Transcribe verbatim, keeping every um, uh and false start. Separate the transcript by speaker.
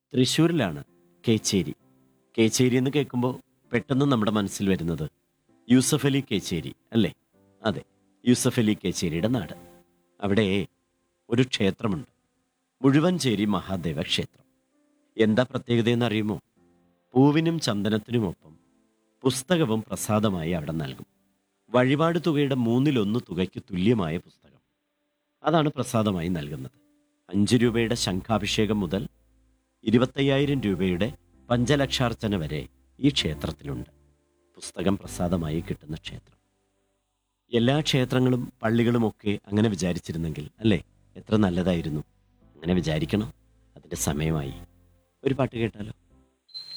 Speaker 1: തൃശ്ശൂരിലാണ് കേച്ചേരി. കേച്ചേരി എന്ന് കേൾക്കുമ്പോൾ പെട്ടെന്ന് നമ്മുടെ മനസ്സിൽ വരുന്നത് യൂസഫ് അലി കേച്ചേരി അല്ലേ? അതെ, യൂസഫ് അലി കേച്ചേരിയുടെ നാട്. അവിടെ ഒരു ക്ഷേത്രമുണ്ട്, മുഴുവൻചേരി മഹാദേവ ക്ഷേത്രം. എന്താ പ്രത്യേകതയെന്ന് അറിയുമോ? പൂവിനും ചന്ദനത്തിനുമൊപ്പം പുസ്തകവും പ്രസാദമായി അവിടെ നൽകും. വഴിപാട് തുകയുടെ മൂന്നിലൊന്ന് തുകയ്ക്ക് തുല്യമായ പുസ്തകം, അതാണ് പ്രസാദമായി നൽകുന്നത്. അഞ്ച് രൂപയുടെ ശംഖാഭിഷേകം മുതൽ ഇരുപത്തയ്യായിരം രൂപയുടെ പഞ്ചലക്ഷാർച്ചന വരെ ഈ ക്ഷേത്രത്തിലുണ്ട്. പുസ്തകം പ്രസാദമായി കിട്ടുന്ന ക്ഷേത്രം. എല്ലാ ക്ഷേത്രങ്ങളും പള്ളികളുമൊക്കെ അങ്ങനെ വിചാരിച്ചിരുന്നെങ്കിൽ അല്ലേ, എത്ര നല്ലതായിരുന്നു. അങ്ങനെ വിചാരിക്കണം. അതിൻ്റെ സമയമായി. ഒരു പാട്ട് കേട്ടാലോ?